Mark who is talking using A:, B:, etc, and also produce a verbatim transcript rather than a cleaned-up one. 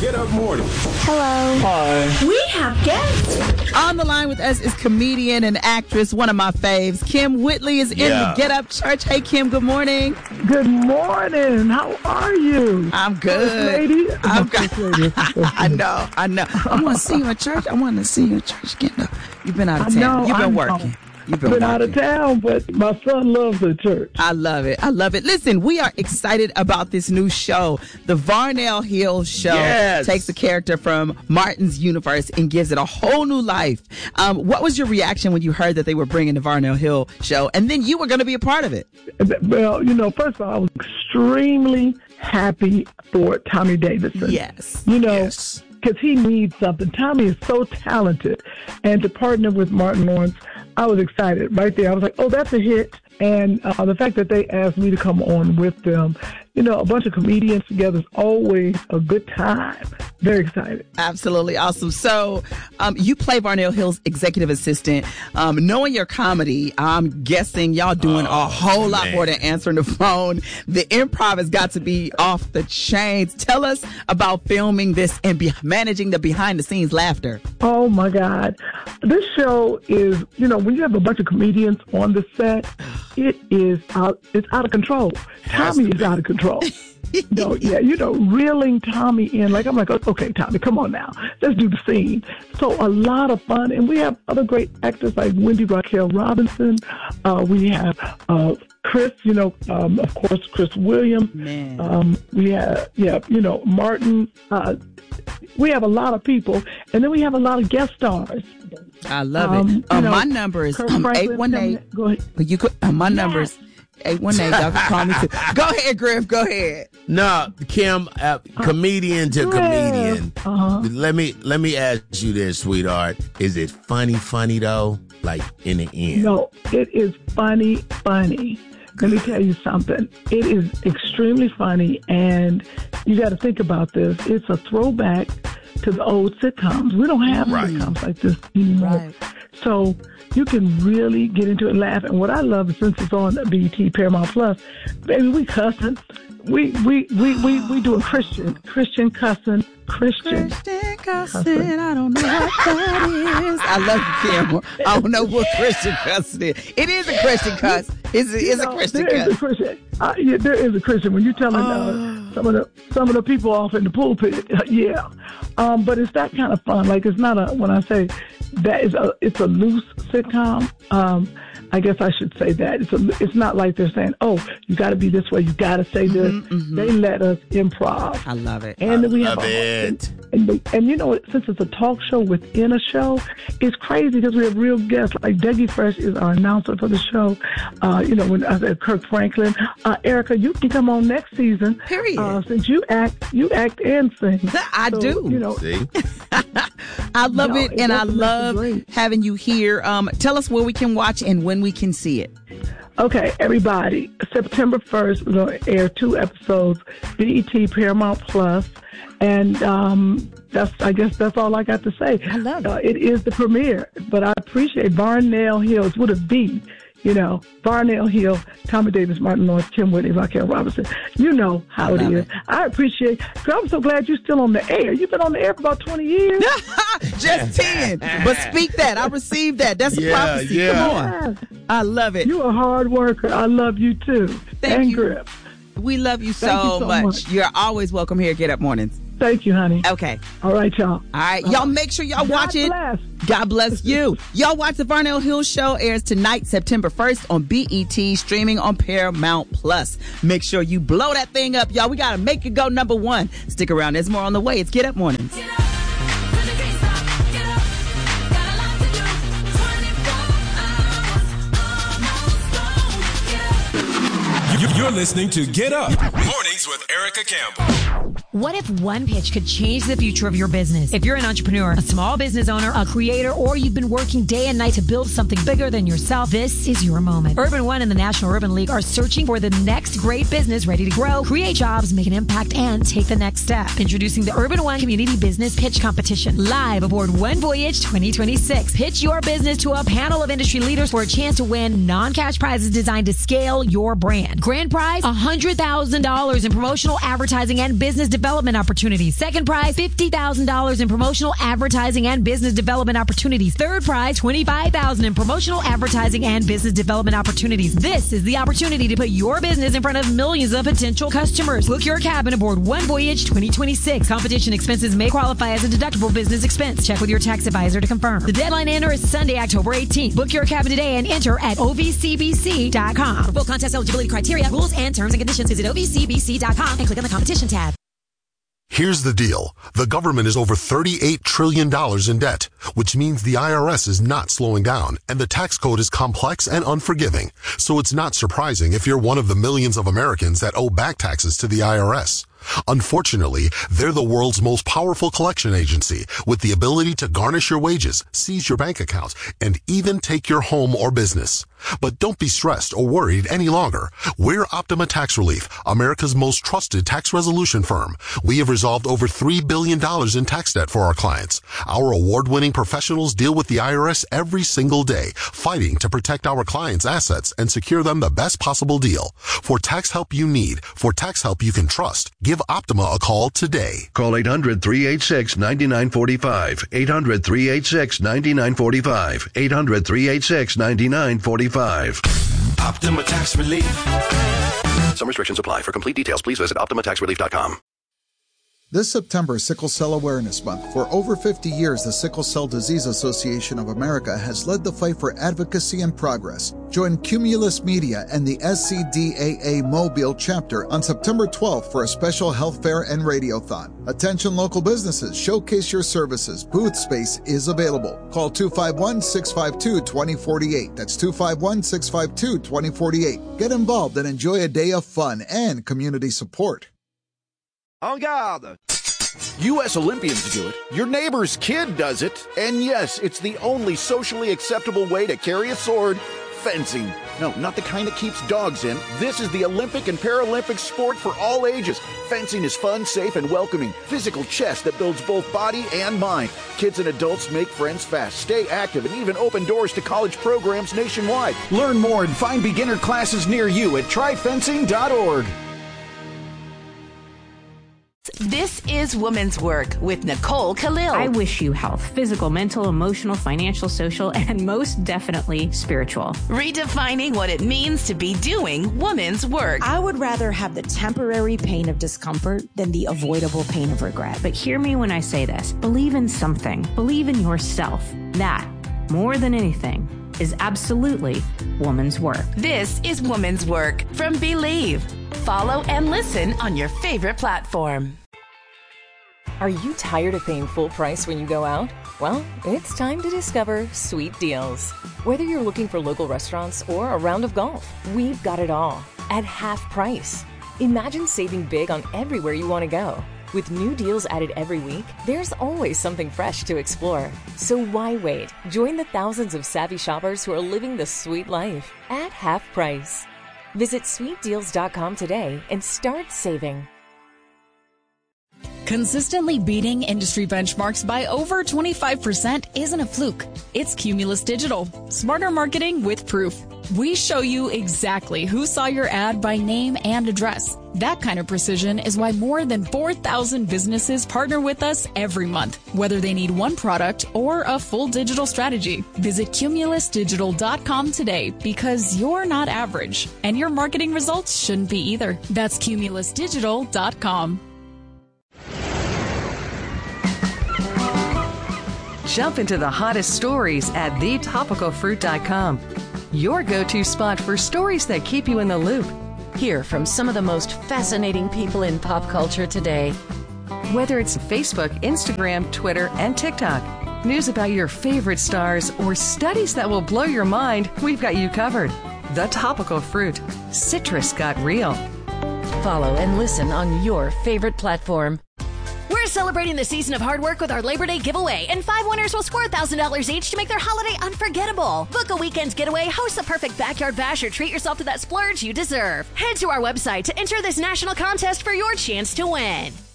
A: Get Up Morning.
B: Hello.
C: Hi.
D: We have guests.
E: On the line with us is comedian and actress, one of my faves. Kim Whitley is in
F: Yeah.
E: the Get Up Church. Hey, Kim, good morning.
C: Good morning. How are you?
E: I'm good.
C: First lady?
E: I'm good.
C: First lady. First lady.
E: I know, I know. I want to see you in church. I want to see you in church again. though. You've been out of
C: I
E: town.
C: know,
E: You've been
C: I know.
E: working. You've been,
C: Been
E: working.
C: out of town, but my son loves the church.
E: I love it. I love it. Listen, we are excited about this new show. The Varnell Hill Show
F: Yes.
E: takes a character from Martin's universe and gives it a whole new life. Um, what was your reaction when you heard that they were bringing the Varnell Hill Show, and then you were going to be a part of it?
C: Well, you know, first of all, I was extremely happy for Tommy Davidson.
E: Yes.
C: You know,
F: Yes.
C: because he needs something. Tommy is so talented. And to partner with Martin Lawrence, I was excited right there. I was like, oh, that's a hit. And uh, the fact that they asked me to come on with them, you know, a bunch of comedians together is always a good time. Very excited.
E: Absolutely awesome. So, um, you play Varnell Hill's executive assistant. Um, knowing your comedy, I'm guessing y'all doing
F: Oh,
E: a whole lot
F: man.
E: more than answering the phone. The improv has got to be off the chains. Tell us about filming this and be- managing the behind the scenes laughter.
C: Oh, my God. This show is, you know, when you have a bunch of comedians on the set, it is out, it's out of control.
F: Has
C: Tommy
F: to
C: is
F: be.
C: out of control. No, yeah, you know, reeling Tommy in. Like, I'm like, okay, Tommy, come on now. Let's do the scene. So a lot of fun. And we have other great actors like Wendy Raquel Robinson. Uh, we have uh, Chris, you know, um, of course, Chris Williams.
E: Man.
C: Um, we have, yeah, you know, Martin. Uh, we have a lot of people. And then we have a lot of guest stars.
E: I love
C: Um,
E: it.
C: you
E: Um,
C: know,
E: my number is
C: Kirk
E: um,
C: Franklin
E: eight one eight.
C: coming- Go ahead.
E: You could, uh, my number is eight one eight. Y'all can call me too. Go ahead, Griff. Go ahead.
F: No, Kim, uh, comedian to comedian.
C: Uh-huh.
F: Let me let me ask you this, sweetheart. Is it funny, funny though? Like in the end?
C: No, it is funny, funny. Let me tell you something. It is extremely funny, and you got to think about this. It's a throwback to the old sitcoms. We don't have
F: Right.
C: sitcoms like this anymore.
E: Right.
C: So you can really get into it and laugh. And what I love is since it's on B E T Paramount Plus, baby, we cussing. We we we we we doing Christian Christian cussing Christian.
E: Christian cussing. I don't know what that is. I love you, Kim. I don't know what Christian cussing is. It is a Christian cuss. It's a, it's a
C: No,
E: Christian
C: there is a
E: cuss.
C: Christian. Uh, yeah, there is a Christian. When you're telling uh, some of the some of the people off in the pulpit, uh, yeah. Um, but it's that kind of fun. Like it's not a when I say that is a it's a loose sitcom. Um, I guess I should say that it's a, it's not like they're saying, oh, you got to be this way, you got to say this. They let us improv.
E: I love it.
C: And then we
F: Love
C: have a,
F: it.
C: And, and, and you know, since it's a talk show within a show, it's crazy because we have real guests. Like Dougie Fresh is our announcer for the show. Uh, you know, when I said Kirk Franklin, uh, Erica, you can come on next season.
E: Period.
C: Uh, since you act, you act and sing.
E: I
C: So,
E: do.
C: You know,
F: See?
E: I love
C: No,
E: it,
C: it
E: and I
C: doesn't
E: love
C: make it great.
E: having you here. Um, tell us where we can watch and when we can see it.
C: okay, everybody. September first, we're going to air two episodes, B E T Paramount Plus, and um, that's I guess that's all I got to say.
E: I love it.
C: Uh, it is the premiere, but I appreciate Varnell Hill. It's with a V. You know, Varnell Hill, Tommy Davis, Martin Lawrence, Kim Whitley, Raquel Robinson. You know how it
E: love
C: is.
E: it.
C: I appreciate. Cause I'm so glad you're still on the air. You've been on the air for about twenty years.
E: Just ten. But speak that. I received that. That's a
F: Yeah,
E: prophecy.
F: yeah.
E: Come on. I love it.
C: You're a hard worker. I love you too.
E: Thank
C: and
E: you.
C: Griff.
E: We love you so,
C: Thank you so
E: much.
C: much.
E: You're always welcome here at Get Up Mornings.
C: Thank you, honey.
E: Okay.
C: All right, y'all.
E: All right. Y'all make sure y'all
C: God
E: watch it.
C: bless.
E: God bless you. Y'all watch the Varnell Hill Show. Airs tonight, September first on B E T, streaming on Paramount Plus. Make sure you blow that thing up, y'all. We got to make it go number one. Stick around. There's more on the way. It's Get Up Mornings.
D: Get up, 'cause you can't stop. Get up, got a lot to do. twenty-four hours, almost gone. Get up.
A: You're listening to Get Up Mornings with Erica Campbell.
G: What if one pitch could change the future of your business? If you're an entrepreneur, a small business owner, a creator, or you've been working day and night to build something bigger than yourself, this is your moment. Urban One and the National Urban League are searching for the next great business ready to grow, create jobs, make an impact, and take the next step. Introducing the Urban One Community Business Pitch Competition, live aboard One Voyage twenty twenty-six. Pitch your business to a panel of industry leaders for a chance to win non-cash prizes designed to scale your brand. Grand prize, one hundred thousand dollars in promotional advertising and business development opportunities. Second prize, fifty thousand dollars in promotional advertising and business development opportunities. Third prize, twenty-five thousand dollars in promotional advertising and business development opportunities. This is the opportunity to put your business in front of millions of potential customers. Book your cabin aboard One Voyage twenty twenty-six. Competition expenses may qualify as a deductible business expense. Check with your tax advisor to confirm. The deadline to enter is Sunday, October eighteenth. Book your cabin today and enter at O V C B C dot com. For full contest eligibility criteria, rules, and terms and conditions, visit O V C B C dot com and click on the competition tab.
B: Here's the deal. The government is over thirty-eight trillion dollars in debt, which means the I R S is not slowing down, and the tax code is complex and unforgiving. So it's not surprising if you're one of the millions of Americans that owe back taxes to the I R S. Unfortunately, they're the world's most powerful collection agency with the ability to garnish your wages, seize your bank accounts, and even take your home or business. But don't be stressed or worried any longer. We're Optima Tax Relief, America's most trusted tax resolution firm. We have resolved over three billion dollars in tax debt for our clients. Our award-winning professionals deal with the I R S every single day, fighting to protect our clients' assets and secure them the best possible deal. For tax help you need, for tax help you can trust, give Optima a call today.
H: Call eight hundred, three eight six, nine nine four five. eight hundred, three eight six, nine nine four five. eight hundred, three eight six, nine nine four five.
A: Optima Tax Relief.
H: Some restrictions apply. For complete details, please visit optima tax relief dot com.
I: This September is Sickle Cell Awareness Month. For over fifty years, the Sickle Cell Disease Association of America has led the fight for advocacy and progress. Join Cumulus Media and the S C D A A Mobile chapter on September twelfth for a special health fair and radiothon. Attention local businesses, showcase your services. Booth space is available. Call two five one, six five two, two zero four eight. That's two five one, six five two, two zero four eight. Get involved and enjoy a day of fun and community support.
J: En garde! U S Olympians do it, your neighbor's kid does it, and yes, it's the only socially acceptable way to carry a sword, fencing. No, not the kind that keeps dogs in. This is the Olympic and Paralympic sport for all ages. Fencing is fun, safe, and welcoming. Physical chess that builds both body and mind. Kids and adults make friends fast, stay active, and even open doors to college programs nationwide. Learn more and find beginner classes near you at try fencing dot org.
K: This is Women's Work with Nicole Khalil.
L: I wish you health, physical, mental, emotional, financial, social, and most definitely spiritual.
K: Redefining what it means to be doing women's work.
M: I would rather have the temporary pain of discomfort than the avoidable pain of regret.
L: But hear me when I say this. Believe in something. Believe in yourself. That, more than anything, is absolutely woman's work.
K: This is Women's Work from Believe. Follow and listen on your favorite platform.
N: Are you tired of paying full price when you go out? Well, it's time to discover Sweet Deals. Whether you're looking for local restaurants or a round of golf, we've got it all at half price. Imagine saving big on everywhere you want to go. With new deals added every week, there's always something fresh to explore. So why wait? Join the thousands of savvy shoppers who are living the sweet life at half price. Visit sweet deals dot com today and start saving.
O: Consistently beating industry benchmarks by over twenty-five percent isn't a fluke. It's Cumulus Digital. Smarter marketing with proof. We show you exactly who saw your ad by name and address. That kind of precision is why more than four thousand businesses partner with us every month, whether they need one product or a full digital strategy. Visit cumulus digital dot com today because you're not average, and your marketing results shouldn't be either. That's cumulus digital dot com.
P: Jump into the hottest stories at the topical fruit dot com. Your go-to spot for stories that keep you in the loop. Hear from some of the most fascinating people in pop culture today. Whether it's Facebook, Instagram, Twitter, and TikTok, news about your favorite stars, or studies that will blow your mind, we've got you covered. The Topical Fruit. Citrus got real.
N: Follow and listen on your favorite platform.
Q: We're celebrating the season of hard work with our Labor Day giveaway, and five winners will score one thousand dollars each to make their holiday unforgettable. Book a weekend getaway, host the perfect backyard bash, or treat yourself to that splurge you deserve. Head to our website to enter this national contest for your chance to win.